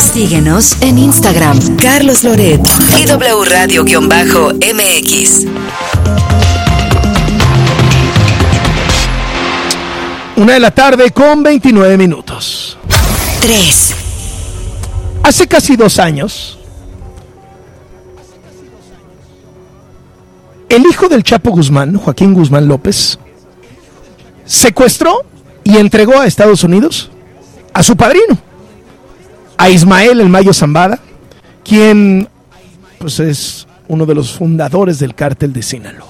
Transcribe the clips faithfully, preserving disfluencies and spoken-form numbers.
Síguenos en Instagram, Carlos Loret y W Radio-M X. Una de la tarde con veintinueve minutos. tres. Hace casi dos años, el hijo del Chapo Guzmán, Joaquín Guzmán López, secuestró y entregó a Estados Unidos a su padrino, a Ismael El Mayo Zambada, quien pues es uno de los fundadores del cártel de Sinaloa.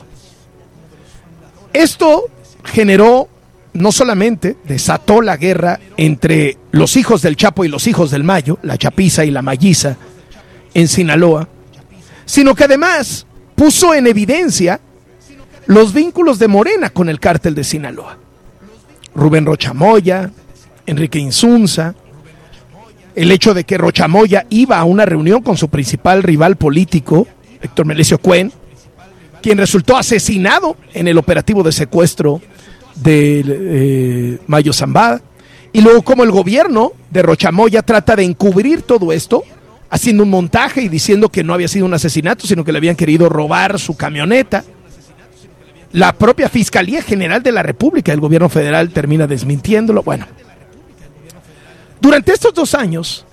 Esto generó, no solamente desató la guerra entre los hijos del Chapo y los hijos del Mayo, la chapiza y la mayiza en Sinaloa, sino que además puso en evidencia los vínculos de Morena con el cártel de Sinaloa. Rubén Rocha Moya, Enrique Insunza, el hecho de que Rocha Moya iba a una reunión con su principal rival político, Héctor Melesio Cuen, quien resultó asesinado en el operativo de secuestro de eh, Mayo Zambada, y luego como el gobierno de Rocha Moya trata de encubrir todo esto, haciendo un montaje y diciendo que no había sido un asesinato, sino que le habían querido robar su camioneta. La propia Fiscalía General de la República del gobierno federal termina desmintiéndolo. Bueno, durante estos dos años,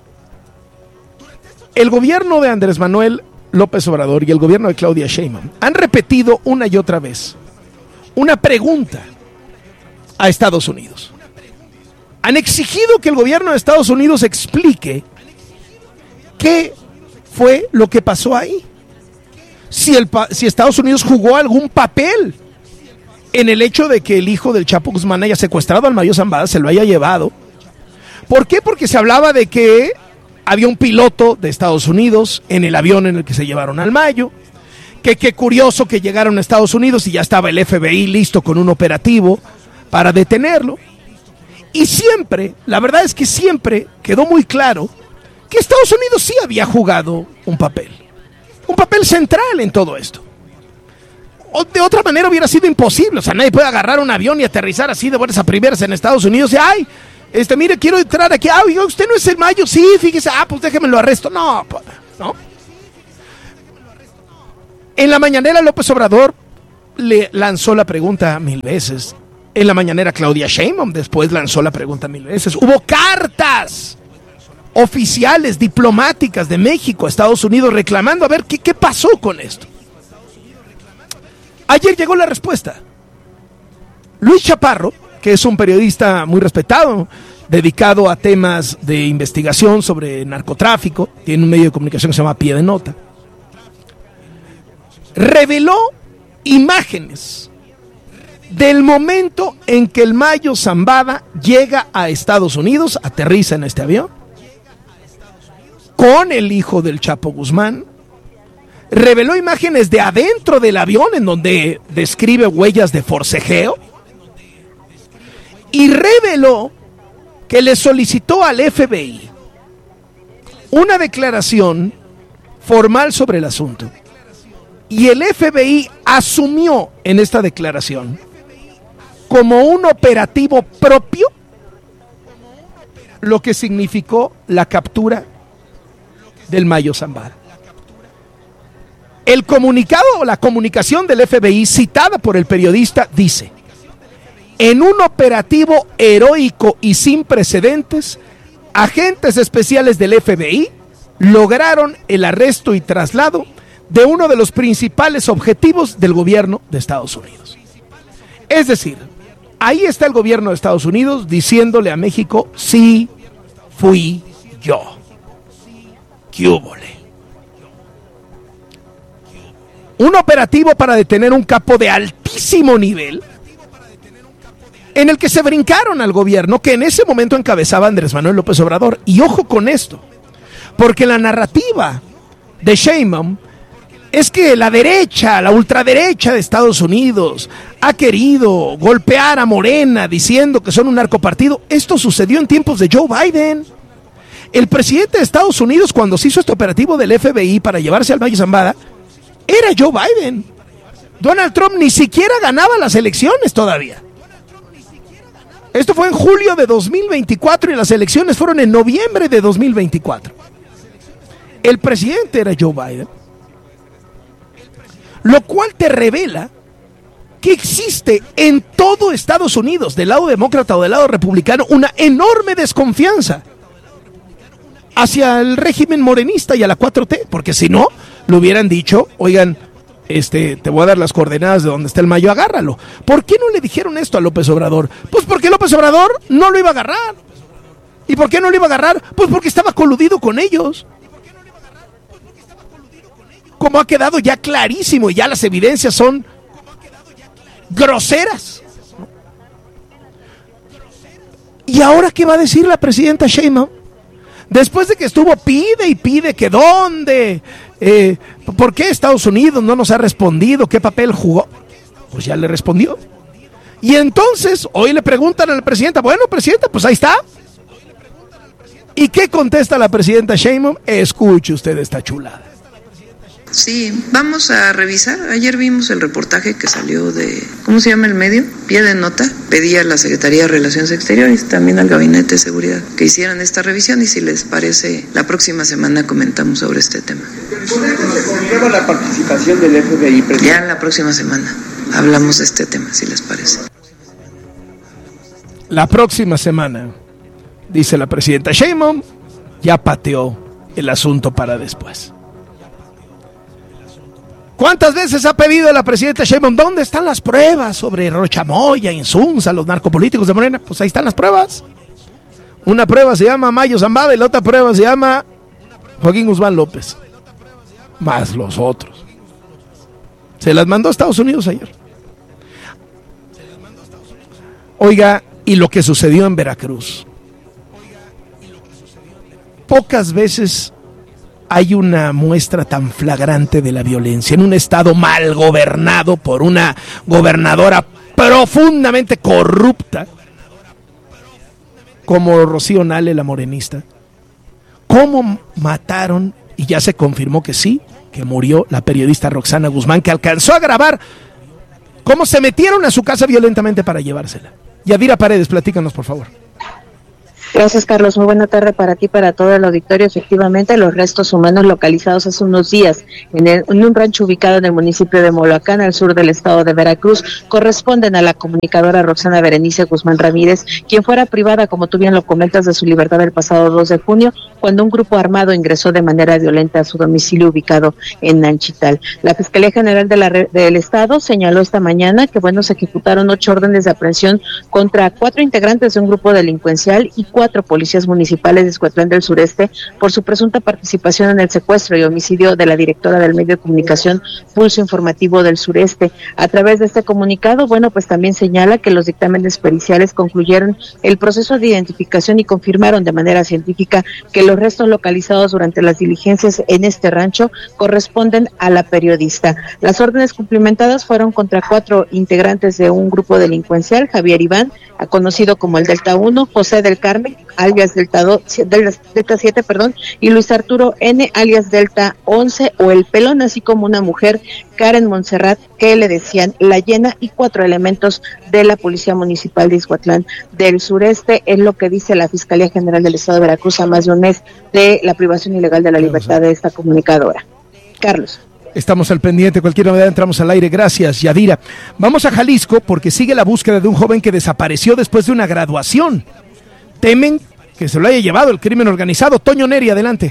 el gobierno de Andrés Manuel López Obrador y el gobierno de Claudia Sheinbaum han repetido una y otra vez una pregunta a Estados Unidos. Han exigido que el gobierno de Estados Unidos explique qué fue lo que pasó ahí. Si, el, si Estados Unidos jugó algún papel en el hecho de que el hijo del Chapo Guzmán haya secuestrado al Mayo Zambada, se lo haya llevado. ¿Por qué? Porque se hablaba de que había un piloto de Estados Unidos en el avión en el que se llevaron al Mayo, que qué curioso que llegaron a Estados Unidos y ya estaba el F B I listo con un operativo para detenerlo. Y siempre, la verdad es que siempre quedó muy claro que Estados Unidos sí había jugado un papel, un papel central en todo esto. O de otra manera hubiera sido imposible, o sea, nadie puede agarrar un avión y aterrizar así de buenas a primeras en Estados Unidos y ¡ay! Este, mire, quiero entrar aquí. Ah, oiga, usted no es el Mayo. Sí, fíjese. Ah, pues déjeme lo arresto. No, no. En la mañanera López Obrador le lanzó la pregunta mil veces. En la mañanera Claudia Sheinbaum después lanzó la pregunta mil veces. Hubo cartas oficiales, diplomáticas de México a Estados Unidos reclamando a ver qué, qué pasó con esto. Ayer llegó la respuesta. Luis Chaparro, que es un periodista muy respetado, dedicado a temas de investigación sobre narcotráfico, tiene un medio de comunicación que se llama Pie de Nota, reveló imágenes del momento en que el Mayo Zambada llega a Estados Unidos, aterriza en este avión, con el hijo del Chapo Guzmán. Reveló imágenes de adentro del avión en donde describe huellas de forcejeo. Y reveló que le solicitó al F B I una declaración formal sobre el asunto. Y el F B I asumió en esta declaración como un operativo propio lo que significó la captura del Mayo Zambada. El comunicado o la comunicación del F B I citada por el periodista dice: en un operativo heroico y sin precedentes, agentes especiales del F B I lograron el arresto y traslado de uno de los principales objetivos del gobierno de Estados Unidos. Es decir, ahí está el gobierno de Estados Unidos diciéndole a México: sí, fui yo. ¿Qué húbole? Un operativo para detener un capo de altísimo nivel, en el que se brincaron al gobierno que en ese momento encabezaba Andrés Manuel López Obrador. Y ojo con esto, porque la narrativa de Sheinbaum es que la derecha, la ultraderecha de Estados Unidos ha querido golpear a Morena diciendo que son un narcopartido. Esto sucedió en tiempos de Joe Biden. El presidente de Estados Unidos, cuando se hizo este operativo del F B I para llevarse al Mayo Zambada, era Joe Biden. Donald Trump ni siquiera ganaba las elecciones todavía. Esto fue en julio de dos mil veinticuatro y las elecciones fueron en noviembre de dos mil veinticuatro. El presidente era Joe Biden, lo cual te revela que existe en todo Estados Unidos, del lado demócrata o del lado republicano, una enorme desconfianza hacia el régimen morenista y a la cuatro T, porque si no, le hubieran dicho, oigan, este, te voy a dar las coordenadas de donde está el Mayo, agárralo. ¿Por qué no le dijeron esto a López Obrador? Pues porque López Obrador no lo iba a agarrar. ¿Y por qué no lo iba a agarrar? Pues porque estaba coludido con ellos. Como ha quedado ya clarísimo, y ya las evidencias son groseras. ¿Y ahora qué va a decir la presidenta Sheinbaum? Después de que estuvo pide y pide que dónde, eh, ¿por qué Estados Unidos no nos ha respondido? ¿Qué papel jugó? Pues ya le respondió. Y entonces, hoy le preguntan a la presidenta, bueno, presidenta, pues ahí está. ¿Y qué contesta la presidenta Sheinbaum? Escuche usted esta chulada. Sí, vamos a revisar. Ayer vimos el reportaje que salió de, ¿cómo se llama el medio? Pie de nota. Pedí a la Secretaría de Relaciones Exteriores, también al Gabinete de Seguridad, que hicieran esta revisión y si les parece, la próxima semana comentamos sobre este tema. ¿Se comprueba la participación del F B I? Presidente? Ya la próxima semana hablamos de este tema, si les parece. La próxima semana, dice la presidenta Sheinbaum, ya pateó el asunto para después. ¿Cuántas veces ha pedido la presidenta Sheinbaum, dónde están las pruebas sobre Rocha Moya, Insunza, los narcopolíticos de Morena? Pues ahí están las pruebas. Una prueba se llama Mayo Zambada y la otra prueba se llama Joaquín Guzmán López. Más los otros. Se las mandó a Estados Unidos ayer. Oiga, y lo que sucedió en Veracruz. Pocas veces hay una muestra tan flagrante de la violencia en un estado mal gobernado por una gobernadora profundamente corrupta como Rocío Nale, la morenista. ¿Cómo mataron? Y ya se confirmó que sí, que murió la periodista Roxana Guzmán, que alcanzó a grabar cómo se metieron a su casa violentamente para llevársela. Yadira Paredes, platícanos, por favor. Gracias, Carlos. Muy buena tarde para ti, para todo el auditorio. Efectivamente, los restos humanos localizados hace unos días en, el, en un rancho ubicado en el municipio de Moloacán, al sur del estado de Veracruz, corresponden a la comunicadora Roxana Berenice Guzmán Ramírez, quien fuera privada, como tú bien lo comentas, de su libertad el pasado dos de junio, cuando un grupo armado ingresó de manera violenta a su domicilio ubicado en Nanchital. La Fiscalía General de la, del Estado señaló esta mañana que, bueno, se ejecutaron ocho órdenes de aprehensión contra cuatro integrantes de un grupo delincuencial y cuatro policías municipales de Izcuatlán del Sureste por su presunta participación en el secuestro y homicidio de la directora del medio de comunicación Pulso Informativo del Sureste. A través de este comunicado, bueno, pues también señala que los dictámenes periciales concluyeron el proceso de identificación y confirmaron de manera científica que los restos localizados durante las diligencias en este rancho corresponden a la periodista. Las órdenes cumplimentadas fueron contra cuatro integrantes de un grupo delincuencial: Javier Iván, conocido como el Delta uno, José del Carmen, alias Delta dos, Delta siete, perdón, y Luis Arturo N, alias Delta once, o el Pelón, así como una mujer, Karen Montserrat, que le decían La Llena, y cuatro elementos de la Policía Municipal de Izcuatlán del Sureste. Es lo que dice la Fiscalía General del Estado de Veracruz a más de un mes de la privación ilegal de la libertad de esta comunicadora. Carlos. Estamos al pendiente, cualquier novedad entramos al aire. Gracias, Yadira. Vamos a Jalisco porque sigue la búsqueda de un joven que desapareció después de una graduación. Temen que se lo haya llevado el crimen organizado. Toño Neri, adelante.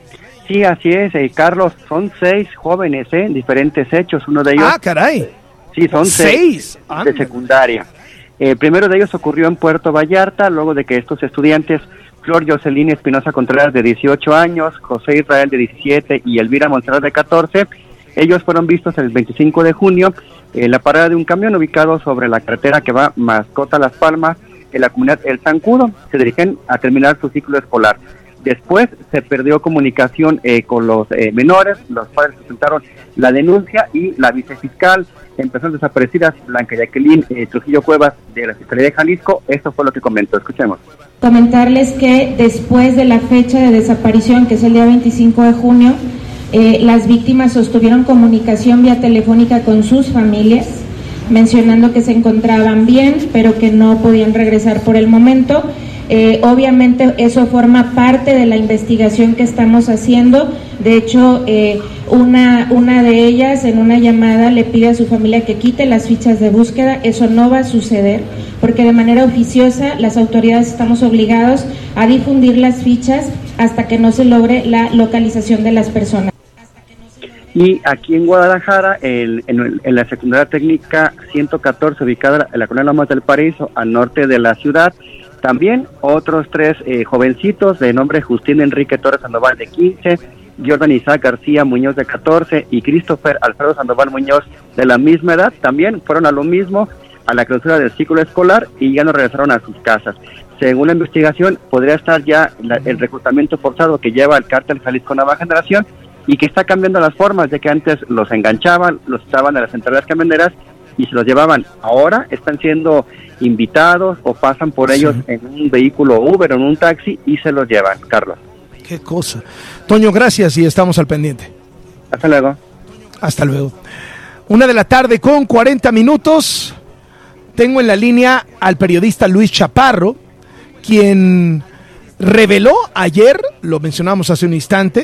Sí, así es, eh, Carlos, son seis jóvenes, ¿eh? Diferentes hechos, uno de ellos... Ah, caray. Sí, son seis, seis de secundaria. El primero de ellos ocurrió en Puerto Vallarta, luego de que estos estudiantes, Flor Jocelyn Espinosa Contreras, de dieciocho años, José Israel, de diecisiete, y Elvira Montserrat, de catorce, ellos fueron vistos el veinticinco de junio en la parada de un camión ubicado sobre la carretera que va Mascota Las Palmas, en la comunidad El Zancudo. Se dirigen a terminar su ciclo escolar. Después se perdió comunicación eh, con los eh, menores, los padres presentaron la denuncia y la vicefiscal empezó desaparecidas, Blanca Jacqueline eh, Trujillo Cuevas, de la Fiscalía de Jalisco. Esto fue lo que comentó, escuchemos. Comentarles que después de la fecha de desaparición, que es el día veinticinco de junio, eh, las víctimas sostuvieron comunicación vía telefónica con sus familias, mencionando que se encontraban bien, pero que no podían regresar por el momento. Eh, obviamente eso forma parte de la investigación que estamos haciendo. De hecho, eh, una, una de ellas en una llamada le pide a su familia que quite las fichas de búsqueda. Eso no va a suceder, porque de manera oficiosa las autoridades estamos obligados a difundir las fichas hasta que no se logre la localización de las personas. Y aquí en Guadalajara, el, en, en la secundaria técnica ciento catorce, ubicada en la colonia Lomas del Paraíso, al norte de la ciudad, también otros tres eh, jovencitos de nombre Justín Enrique Torres Sandoval de quince, Jordan Isaac García Muñoz de catorce y Christopher Alfredo Sandoval Muñoz de la misma edad, también fueron a lo mismo, a la clausura del ciclo escolar, y ya no regresaron a sus casas. Según la investigación, podría estar ya la, el reclutamiento forzado que lleva el cártel Jalisco Nueva Generación, y que está cambiando las formas, ya que antes los enganchaban, los estaban en las centrales camioneras y se los llevaban. Ahora están siendo invitados o pasan por ellos sí. en un vehículo Uber o en un taxi y se los llevan, Carlos. Qué cosa. Toño, gracias y estamos al pendiente. Hasta luego. Hasta luego. Una de la tarde con cuarenta minutos. Tengo en la línea al periodista Luis Chaparro, quien reveló ayer, lo mencionamos hace un instante,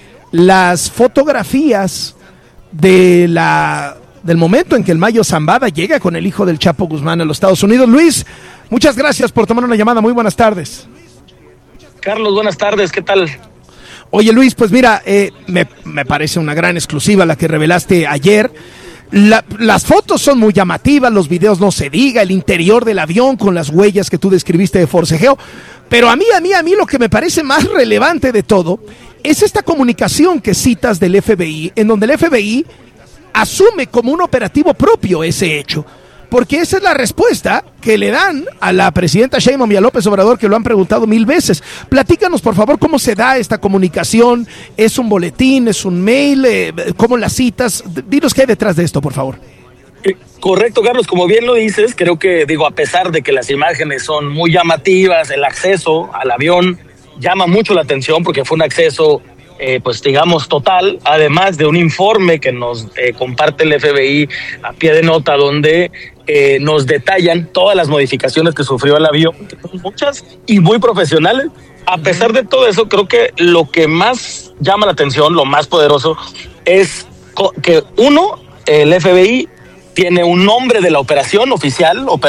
las fotografías de la del momento en que el Mayo Zambada llega con el hijo del Chapo Guzmán a los Estados Unidos. Luis, muchas gracias por tomar una llamada. Muy buenas tardes. Carlos, buenas tardes. ¿Qué tal? Oye, Luis, pues mira, eh, me, me parece una gran exclusiva la que revelaste ayer. La, las fotos son muy llamativas, los videos no se diga, el interior del avión con las huellas que tú describiste de forcejeo. Pero a mí, a mí, a mí lo que me parece más relevante de todo es esta comunicación que citas del F B I, en donde el F B I asume como un operativo propio ese hecho, porque esa es la respuesta que le dan a la presidenta Sheinbaum y a López Obrador, que lo han preguntado mil veces. Platícanos, por favor, cómo se da esta comunicación. ¿Es un boletín? ¿Es un mail? Eh, ¿Cómo las citas? Dinos qué hay detrás de esto, por favor. Eh, correcto, Carlos, como bien lo dices, creo que, digo, a pesar de que las imágenes son muy llamativas, el acceso al avión llama mucho la atención porque fue un acceso Eh, pues digamos total, además de un informe que nos eh, comparte el F B I a pie de nota, donde eh, nos detallan todas las modificaciones que sufrió el avión, que son muchas y muy profesionales. A pesar de todo eso, creo que lo que más llama la atención, lo más poderoso, es que uno, el F B I tiene un nombre de la operación oficial,